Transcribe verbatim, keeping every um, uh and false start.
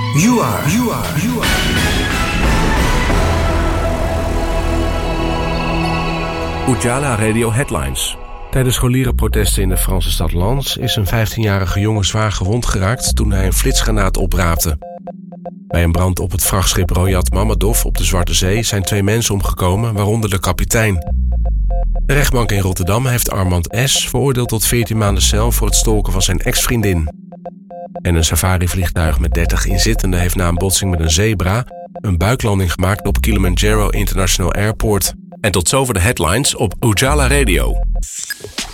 You are, you are, you are. Ujala Radio Headlines. Tijdens scholierenprotesten in de Franse stad Lens is een vijftienjarige jongen zwaar gewond geraakt toen hij een flitsgranaat opraapte. Bij een brand op het vrachtschip Royat Mammadov op de Zwarte Zee zijn twee mensen omgekomen, waaronder de kapitein. De rechtbank in Rotterdam heeft Armand S. veroordeeld tot veertien maanden cel voor het stalken van zijn ex-vriendin. En een safari-vliegtuig met dertig inzittenden heeft na een botsing met een zebra een buiklanding gemaakt op Kilimanjaro International Airport. En tot zover de headlines op Ujala Radio.